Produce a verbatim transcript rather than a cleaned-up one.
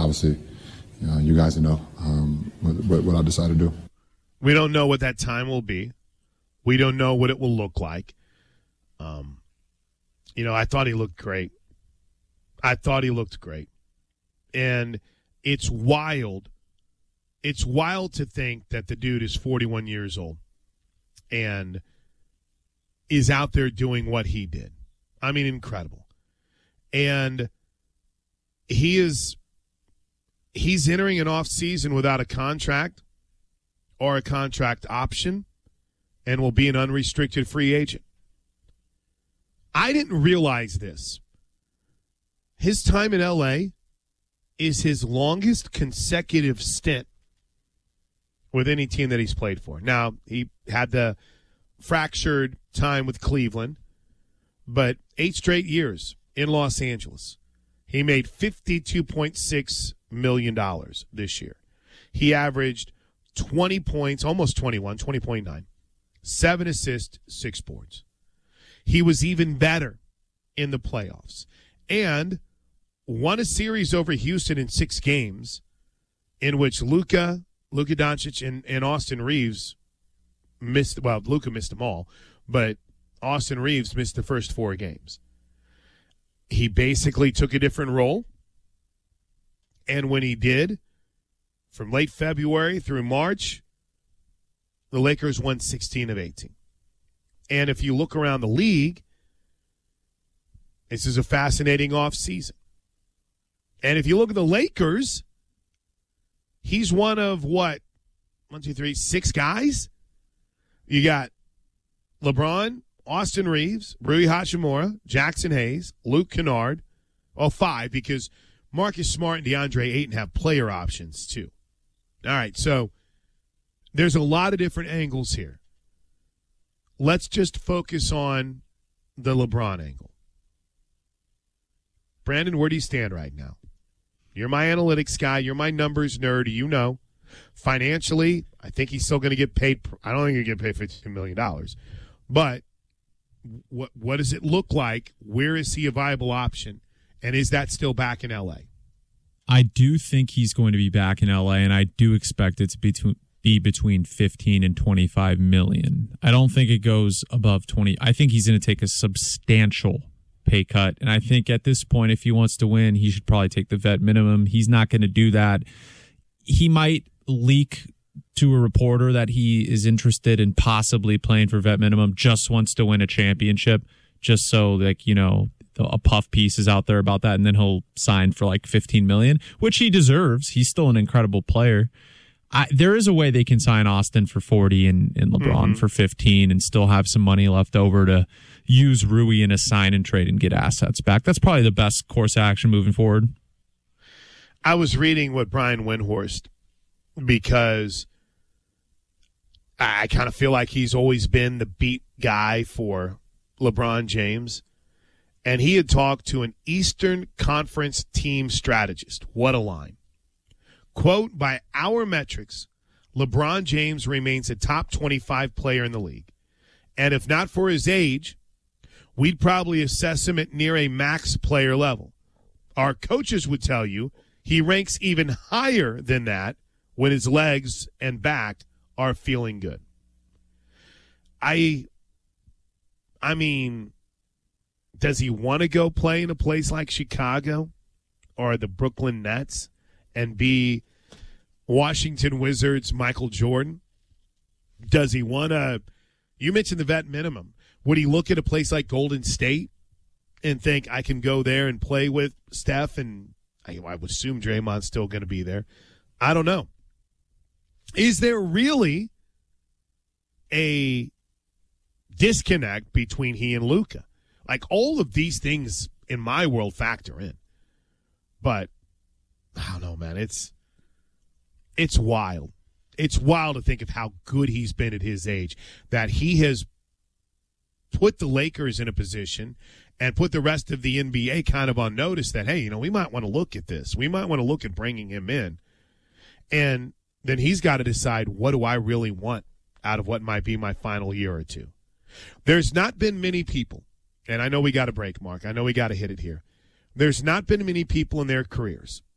obviously, you know, you guys know um, what, what I decided to do. We don't know what that time will be. We don't know what it will look like. Um, you know, I thought he looked great. I thought he looked great. And it's wild. It's wild to think that the dude is forty-one years old and is out there doing what he did. I mean, incredible. And he is he's entering an off season without a contract or a contract option and will be an unrestricted free agent. I didn't realize this. His time in L A is his longest consecutive stint with any team that he's played for. Now, he had the fractured time with Cleveland, but eight straight years in Los Angeles. He made fifty-two point six million dollars this year. He averaged twenty points, almost twenty-one, twenty point nine, seven assists, six boards. He was even better in the playoffs and won a series over Houston in six games in which Luka, Luka Doncic, and, and Austin Reeves missed, well, Luka missed them all, but Austin Reeves missed the first four games. He basically took a different role, and when he did, from late February through March, the Lakers won sixteen of eighteen. And if you look around the league, this is a fascinating offseason. And if you look at the Lakers, he's one of what? One, two, three, six guys? You got LeBron, Austin Reeves, Rui Hachimura, Jackson Hayes, Luke Kennard. Well, five, because Marcus Smart and DeAndre Ayton have player options, too. All right, so there's a lot of different angles here. Let's just focus on the LeBron angle. Brandon, where do you stand right now? You're my analytics guy. You're my numbers nerd. You know. Financially, I think he's still going to get paid. I don't think he'll get paid fifteen million dollars. But what what does it look like? Where is he a viable option? And is that still back in L A? I do think he's going to be back in L A, and I do expect it to be, to be between fifteen and twenty-five million. I don't think it goes above twenty. I think he's going to take a substantial pay cut, and I think at this point, if he wants to win, he should probably take the vet minimum. He's not going to do that. He might leak to a reporter that he is interested in possibly playing for vet minimum, just wants to win a championship, just so, like, you know, a puff piece is out there about that, and then he'll sign for like fifteen million dollars, which he deserves. He's still an incredible player. I, there is a way they can sign Austin for forty and, and LeBron mm-hmm. for fifteen and still have some money left over to use Rui in a sign and trade and get assets back. That's probably the best course of action moving forward. I was reading what Brian Windhorst, because I kind of feel like he's always been the beat guy for LeBron James. And he had talked to an Eastern Conference team strategist. What a line. Quote, by our metrics, LeBron James remains a top twenty-five player in the league. And if not for his age, we'd probably assess him at near a max player level. Our coaches would tell you he ranks even higher than that when his legs and back are feeling good. I, I mean, does he want to go play in a place like Chicago or the Brooklyn Nets and be Washington Wizards Michael Jordan? Does he want to – you mentioned the vet minimum. Would he look at a place like Golden State and think, I can go there and play with Steph, and I, I would assume Draymond's still going to be there? I don't know. Is there really a disconnect between he and Luka? Like, all of these things in my world factor in. But I don't know, man. It's it's wild. It's wild to think of how good he's been at his age, that he has put the Lakers in a position and put the rest of the N B A kind of on notice that, hey, you know, we might want to look at this. We might want to look at bringing him in. And then he's got to decide, what do I really want out of what might be my final year or two? There's not been many people, and I know we got to break, Mark. I know we got to hit it here. There's not been many people in their careers